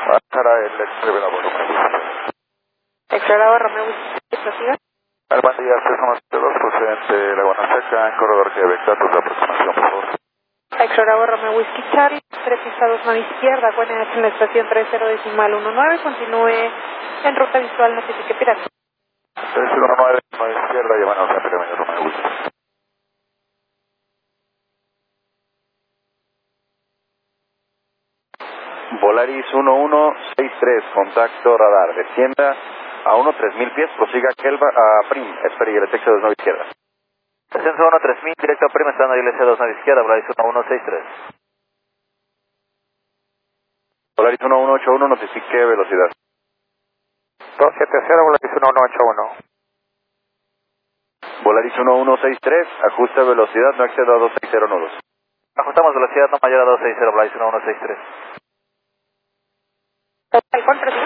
Para el Extremo Extremo Romeo Whisky, prosiga. Buen día, 392, procedente Laguna Seca, en corredor Quebec, datos de aproximación, por favor. Extremo Romeo Whisky Charlie, 3 pisados mano izquierda, QNH en la estación 30.19, continúe en ruta visual, notifique pirata. 319, mano izquierda, llamando a Camino Romeo Whisky. Volaris 1163, contacto radar, descienda a 1-3000 pies, prosiga a Prim, espere y el texto de 9 izquierda. Descenso 1-3000, directo a Prim, estando iglesia 29 izquierda, Volaris 1163. Volaris 1181, notifique velocidad. 270, Volaris 1181. Volaris 1163, ajuste velocidad, no exceda a 260 nudos. Ajustamos velocidad no mayor a 260, Volaris 1163. Con